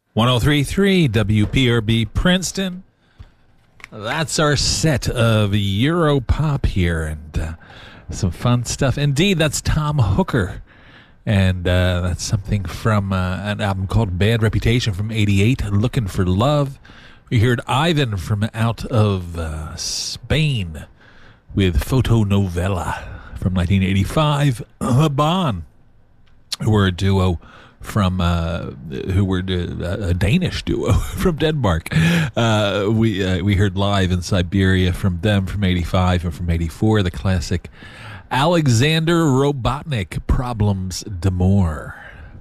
1033 WPRB Princeton. That's our set of Euro pop here, and some fun stuff. Indeed, that's Tom Hooker, and that's something from an album called Bad Reputation from '88, Looking for Love. We heard Ivan from out of Spain with Fotonovela from 1985. Haban, who were a duo from a Danish duo from Denmark. We heard Live in Siberia from them from 85, and from 84 the classic Alexander Robotnik, Problems d'Amour.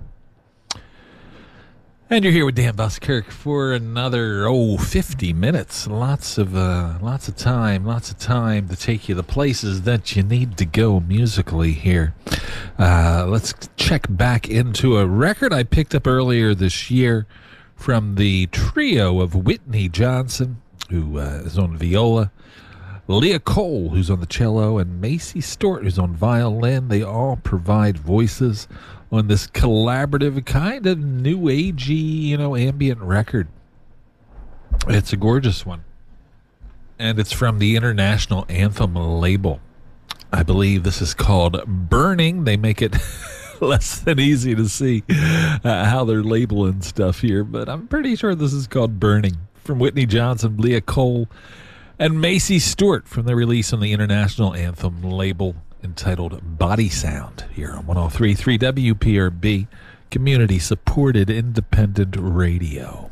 And you're here with Dan Buskirk for another 50 minutes. Lots of time to take you the places that you need to go musically here. Let's check back into a record I picked up earlier this year from the trio of Whitney Johnson, who is on viola, Leah Cole, who's on the cello, and Macy Stewart, who's on violin. They all provide voices on this collaborative kind of new agey, ambient record. It's a gorgeous one. And it's from the International Anthem label. I believe this is called Burning. They make it less than easy to see how they're labeling stuff here, but I'm pretty sure this is called Burning. From Whitney Johnson, Leah Cole, and Macy Stewart from the release on the International Anthem label, entitled Body Sound, here on 103.3 WPRB, community-supported independent radio.